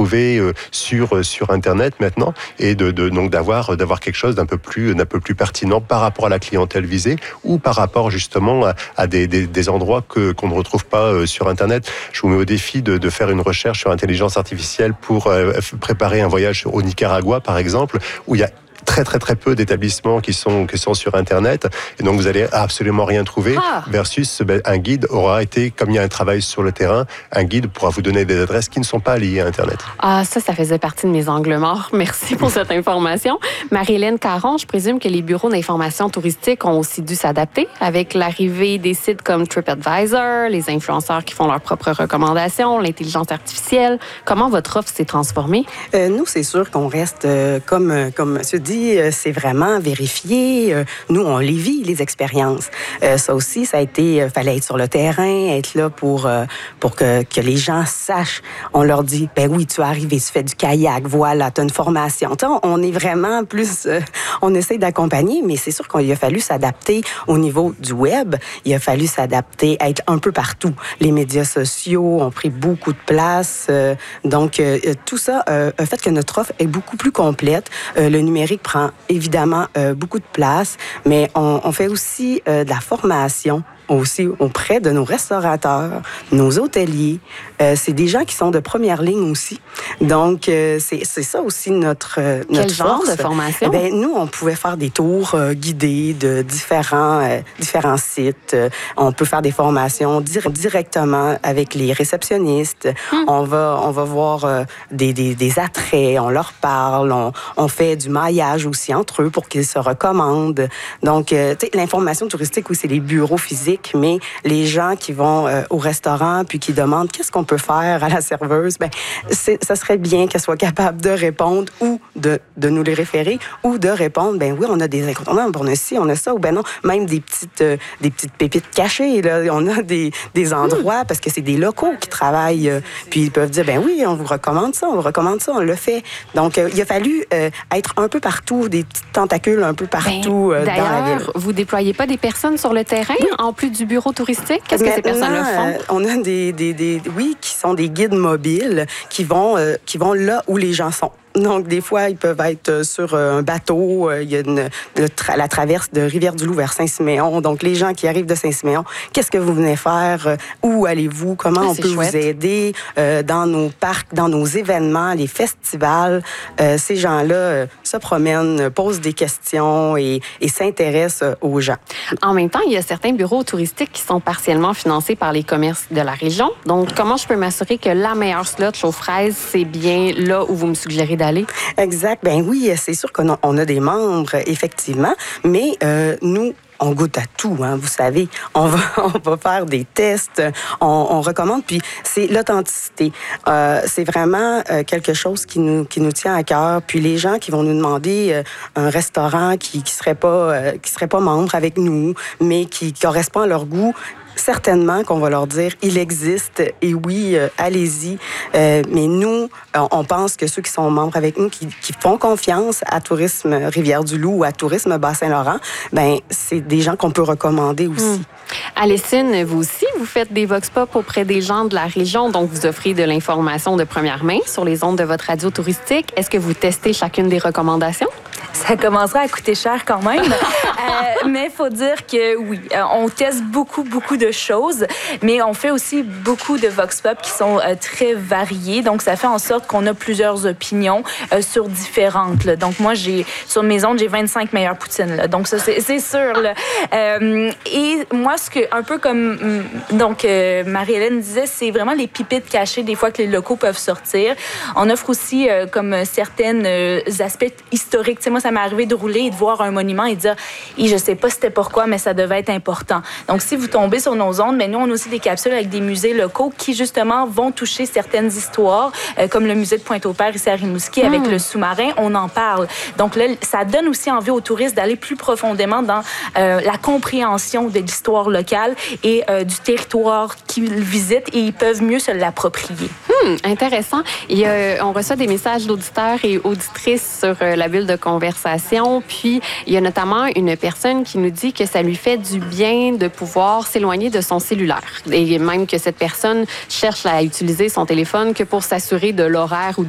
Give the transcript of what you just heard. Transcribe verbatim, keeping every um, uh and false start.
trouver euh, sur sur Internet maintenant, et de, de donc d'avoir d'avoir quelque chose d'un peu plus d'un peu plus pertinent par rapport à la clientèle visée, ou par rapport justement à, à des, des des endroits que qu'on ne retrouve pas euh, sur Internet. Je vous mets au défi de de faire une recherche sur intelligence artificielle pour euh, préparer un voyage au Nicaragua, par exemple, où il y a très très très peu d'établissements qui sont qui sont sur Internet, et donc vous allez absolument rien trouver. Ah. Versus ben, un guide aura été, comme il y a un travail sur le terrain, un guide pourra vous donner des adresses qui ne sont pas liées à Internet. Ah, ça, ça faisait partie de mes angles morts. Merci pour cette information. Marie-Hélène Caron, je présume que les bureaux d'information touristique ont aussi dû s'adapter avec l'arrivée des sites comme TripAdvisor, les influenceurs qui font leurs propres recommandations, l'intelligence artificielle. Comment votre offre s'est transformée? Euh, nous, c'est sûr qu'on reste, euh, comme, comme M. dit, c'est vraiment vérifié. Nous, on les vit, les expériences. Euh, ça aussi, ça a été... fallait être sur le terrain, être là pour, pour que, que les gens sachent. On leur dit, ben oui, tu es arrivé, tu fais du kayak, voilà, tu as une formation. T'sais, on est vraiment plus... Euh, on essaie d'accompagner, mais c'est sûr qu'il a fallu s'adapter au niveau du web. Il a fallu s'adapter, être un peu partout. Les médias sociaux ont pris beaucoup de place. Euh, donc, euh, tout ça euh, a fait que notre offre est beaucoup plus complète. Euh, le numérique prend évidemment euh, beaucoup de place, mais on, on fait aussi euh, de la formation aussi auprès de nos restaurateurs, nos hôteliers. Euh, c'est des gens qui sont de première ligne aussi. Donc, euh, c'est, c'est ça aussi notre, euh, notre Quel genre force. de formation? Eh bien, nous, on pouvait faire des tours euh, guidés de différents, euh, différents sites. Euh, on peut faire des formations dir- directement avec les réceptionnistes. Hum. On va, on va voir euh, des, des, des attraits, on leur parle, on, on fait du maillage aussi entre eux pour qu'ils se recommandent. Donc, euh, tu sais, l'information touristique, oui, c'est les bureaux physiques, mais les gens qui vont euh, au restaurant puis qui demandent qu'est-ce qu'on peut faire à la serveuse, ben c'est, ça serait bien qu'elle soit capable de répondre ou de, de nous les référer, ou de répondre, ben oui, on a des incontournables, on a ci, on a ça, ou ben non, même des petites, euh, des petites pépites cachées, là. On a des, des endroits, parce que c'est des locaux qui travaillent, euh, puis ils peuvent dire, ben oui, on vous recommande ça, on vous recommande ça, on le fait. Donc, euh, il a fallu euh, être un peu partout, des petites tentacules un peu partout ben, euh, dans la ville. D'ailleurs, vous déployez pas des personnes sur le terrain, oui, en plus du bureau touristique? Qu'est-ce que ces personnes-là font? Euh, on a des, des, des, oui, qui sont des guides mobiles qui vont, euh, qui vont là où les gens sont. Donc, des fois, ils peuvent être sur un bateau. Il y a une, le tra- la traverse de Rivière-du-Loup vers Saint-Siméon. Donc, les gens qui arrivent de Saint-Siméon, qu'est-ce que vous venez faire? Où allez-vous? Comment ah, on peut chouette. vous aider? Euh, dans nos parcs, dans nos événements, les festivals, euh, ces gens-là euh, se promènent, posent des questions et, et s'intéressent aux gens. En même temps, il y a certains bureaux touristiques qui sont partiellement financés par les commerces de la région. Donc, comment je peux m'assurer que la meilleure slot Chaud-Fraise, c'est bien là où vous me suggérez d'aller? Exact. Ben oui, c'est sûr qu'on a, on a des membres, effectivement, mais euh, nous, on goûte à tout, hein, vous savez. On va, on va faire des tests, on, on recommande, puis c'est l'authenticité. Euh, c'est vraiment euh, quelque chose qui nous, qui nous tient à cœur. Puis les gens qui vont nous demander euh, un restaurant qui qui serait pas euh, qui serait pas membre avec nous, mais qui correspond à leur goût, certainement qu'on va leur dire, il existe, et oui, euh, allez-y. Euh, mais nous, on pense que ceux qui sont membres avec nous, qui, qui font confiance à Tourisme Rivière-du-Loup ou à Tourisme Bas-Saint-Laurent, ben c'est des gens qu'on peut recommander aussi. Hum. Alessine, vous aussi, vous faites des vox pop auprès des gens de la région, donc vous offrez de l'information de première main sur les ondes de votre radio touristique. Est-ce que vous testez chacune des recommandations? Ça commencera à coûter cher quand même. euh, mais il faut dire que oui, on teste beaucoup, beaucoup de choses, mais on fait aussi beaucoup de vox pop qui sont euh, très variés. Donc, ça fait en sorte qu'on a plusieurs opinions euh, sur différentes. Là. Donc, moi, j'ai sur mes ondes, j'ai vingt-cinq meilleures poutines. Là. Donc, ça, c'est, c'est sûr. Là. Euh, et moi, ce que, un peu comme donc euh, Marie-Hélène disait, c'est vraiment les pipites cachées des fois que les locaux peuvent sortir. On offre aussi euh, comme certaines euh, aspects historiques. Tu sais, moi, ça m'est arrivé de rouler et de voir un monument et de dire et je sais pas c'était pourquoi, mais ça devait être important. Donc, si vous tombez sur nos ondes, mais nous, on a aussi des capsules avec des musées locaux qui, justement, vont toucher certaines histoires, euh, comme le musée de Pointe-au-Père ici à Rimouski, mmh. avec le sous-marin, on en parle. Donc là, ça donne aussi envie aux touristes d'aller plus profondément dans euh, la compréhension de l'histoire locale et euh, du territoire qu'ils visitent et ils peuvent mieux se l'approprier. Hum, intéressant. Il y a, on reçoit des messages d'auditeurs et auditrices sur euh, la bulle de conversation. Puis, il y a notamment une personne qui nous dit que ça lui fait du bien de pouvoir s'éloigner de son cellulaire. Et même que cette personne cherche à utiliser son téléphone que pour s'assurer de l'horaire ou